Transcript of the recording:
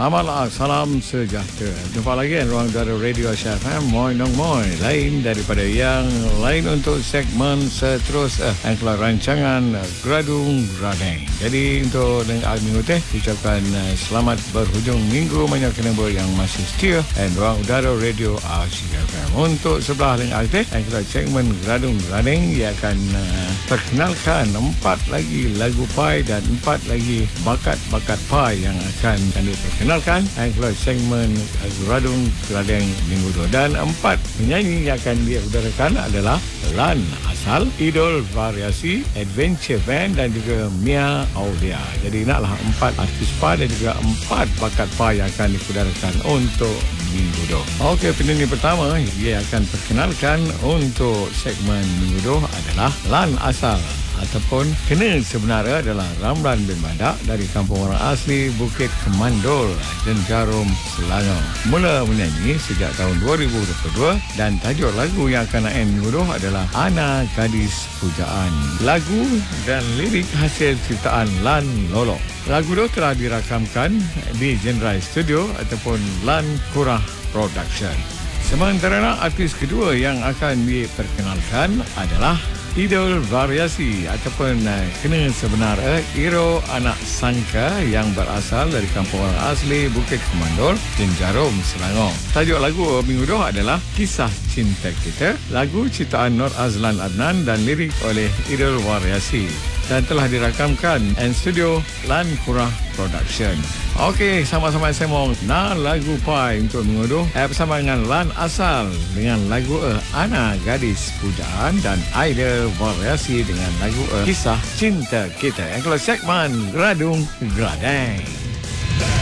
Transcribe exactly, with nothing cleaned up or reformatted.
Selamatlah, salam sejahtera. Jumpa lagi di ruang udara Radio Asia F M. Moi nong moi, lain daripada yang lain untuk segmen seterusnya yang keluar rancangan Gradung Gradeng. Jadi untuk dengan minggu teh ucapkan uh, selamat berhujung minggu banyak kenapa yang masih setia dan ruang udara Radio Asia F M. Untuk sebelah dengan teh yang keluar segmen Gradung Gradeng, ia akan uh, perkenalkan empat lagi lagu pai dan empat lagi bakat-bakat pai yang akan kami perkenalkan yang keluar segmen Gradung Gradeng minggu dua. Dan empat penyanyi yang akan diudarakan adalah Lan Asal, Idol Variasi, Adventure Band dan juga Mia Aulia. Jadi naklah empat artis pai dan juga empat bakat pai yang akan diudarakan untuk minggu dua. Okey, penyanyi pertama dia akan perkenalkan untuk segmen minggu dua adalah Lan Asal ataupun kena sebenarnya adalah Ramlan bin Badak dari kampung orang asli Bukit Kemandol, Jenjarum, Selangor. Mula menyanyi sejak tahun dua ribu dua puluh dua dan tajuk lagu yang akan naik minggu dua adalah Ana Gadis Pujaan. Lagu dan lirik hasil ciptaan Lan Lolo. Lagu itu telah dirakamkan di Jenrai Studio ataupun Lan Kurah Production. Sementara artis kedua yang akan diperkenalkan adalah Idol Variasi ataupun uh, kena sebenarnya Iro Anak Sangka yang berasal dari kampung orang asli Bukit Kemandol, Jenjarum, Selangor. Tajuk lagu minggu dua adalah Kisah Cinta Kita. Lagu ciptaan Nur Azlan Adnan dan lirik oleh Idol Variasi dan telah dirakamkan in studio Lan Kurah Production. Okey, sama-sama saya mau na lagu pai untuk minggu dua eh, bersama dengan Lan Asal dengan lagu eh, Ana Gadis Pujaan dan Idol Variasi dengan lagu eh, Kisah Cinta Kita yang kalau segmen Gradung Gradeng.